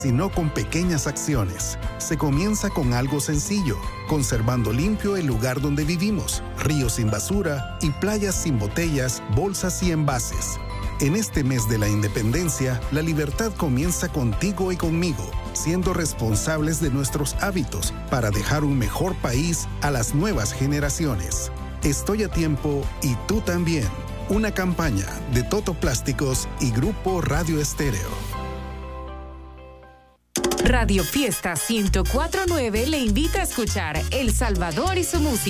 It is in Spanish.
sino con pequeñas acciones. Se comienza con algo sencillo, conservando limpio el lugar donde vivimos, ríos sin basura y playas sin botellas, bolsas y envases. En este mes de la independencia, la libertad comienza contigo y conmigo, siendo responsables de nuestros hábitos para dejar un mejor país a las nuevas generaciones. Estoy a tiempo y tú también. Una campaña de Toto Plásticos y Grupo Radio Estéreo. Radio Fiesta 104.9 le invita a escuchar El Salvador y su música.